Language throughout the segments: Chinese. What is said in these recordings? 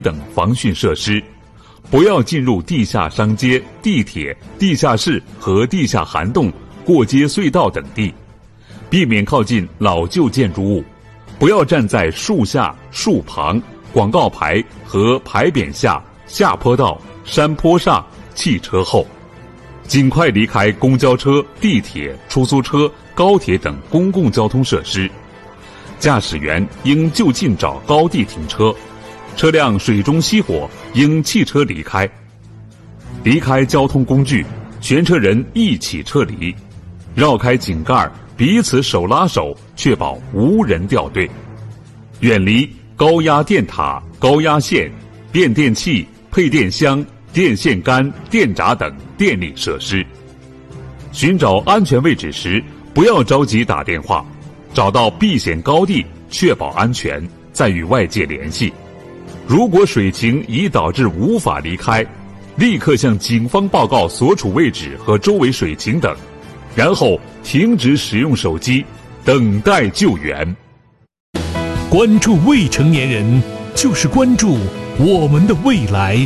等防汛设施，不要进入地下商街、地铁、地下室和地下涵洞、过街隧道等地，避免靠近老旧建筑物，不要站在树下、树旁、广告牌和牌匾下、下坡道、山坡上、汽车后，尽快离开公交车、地铁、出租车、高铁等公共交通设施。驾驶员应就近找高地停车，车辆水中熄火应弃车离开。离开交通工具，全车人一起撤离，绕开井盖，彼此手拉手，确保无人掉队。远离高压电塔、高压线、变电器、配电箱、电线杆、电闸等电力设施。寻找安全位置时，不要着急打电话，找到避险高地，确保安全，再与外界联系。如果水情已导致无法离开，立刻向警方报告所处位置和周围水情等，然后停止使用手机，等待救援。 关注未成年人，就是关注我们的未来。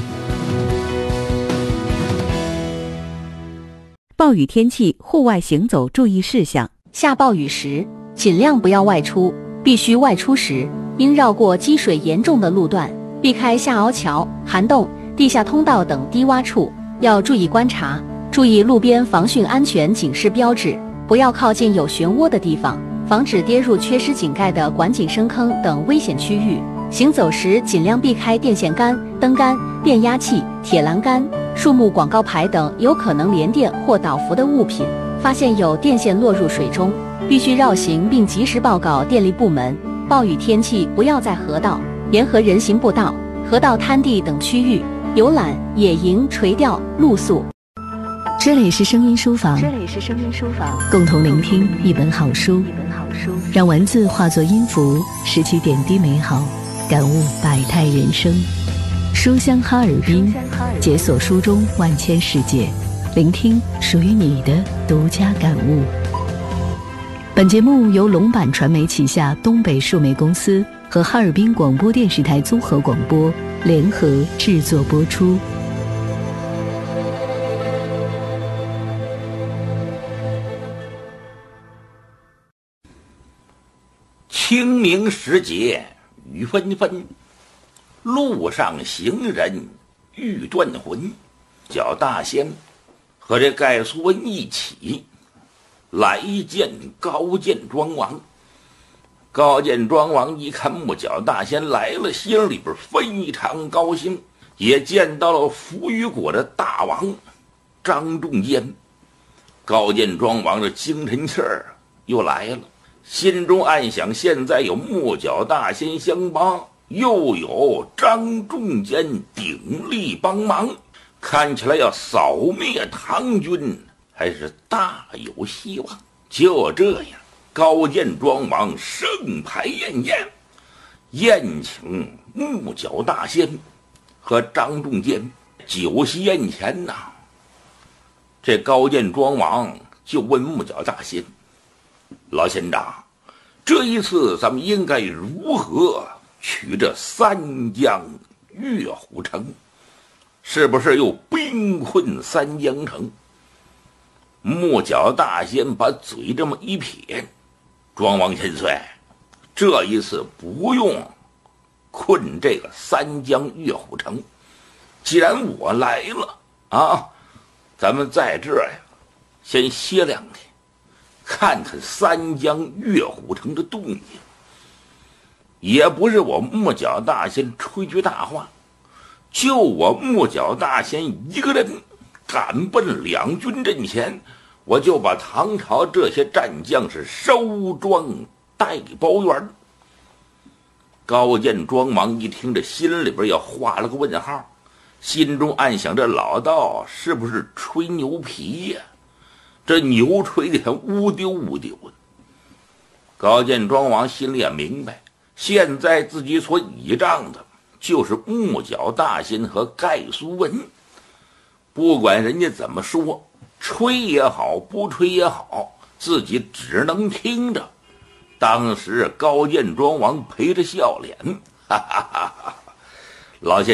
暴雨天气户外行走注意事项： 下暴雨时，尽量不要外出，必须外出时，应绕过积水严重的路段，避开下凹桥、涵洞、地下通道等低洼处，要注意观察，注意路边防汛安全警示标志，不要靠近有漩涡的地方，防止跌入缺失井盖的管井深坑等危险区域。行走时尽量避开电线杆、灯杆、变压器、铁栏杆、树木广告牌等有可能连电或导浮的物品。发现有电线落入水中，必须绕行并及时报告电力部门。暴雨天气不要在河道、沿河人行步道、河道滩地等区域游览、野营、垂钓、露宿。 这里是声音书房，共同聆听一本好书，让文字化作音符，拾起点滴美好，感悟百态人生。书香哈尔滨，解锁书中万千世界，聆听属于你的独家感悟。本节目由龙板传媒旗下东北数媒公司和哈尔滨广播电视台综合广播联合制作播出。 清明时节雨纷纷，路上行人欲断魂。脚大仙和这盖苏文一起来见高见庄王。高见庄王一看木脚大仙来了，心里边非常高兴，也见到了扶余国的大王张仲淹。高见庄王的精神气儿又来了，心中暗想，现在有木脚大仙相帮，又有张仲淹鼎力帮忙，看起来要扫灭唐军还是大有希望。就这样，高见庄王盛牌宴宴请木脚大仙和张仲淹。酒席宴前呐，这高见庄王就问木脚大仙：老仙长，这一次咱们应该如何取这三江月虎城？是不是又兵困三江城？木脚大仙把嘴这么一撇：庄王千岁，这一次不用困这个三江月虎城，既然我来了啊，咱们在这呀先歇2天，看看三江月虎城的动静。也不是我木脚大仙吹句大话，就我木脚大仙一个人赶奔两军阵前，我就把唐朝这些战将是收庄带包圆。高见庄王一听，这心里边也画了个问号，心中暗想，这老道是不是吹牛皮呀？这牛吹得乌丢乌丢的。高见庄王心里也明白，现在自己所倚仗的就是木脚大仙和盖苏文，不管人家怎么说，吹也好，不吹也好，自己只能听着。当时高见庄王陪着笑脸，哈哈哈哈， 老先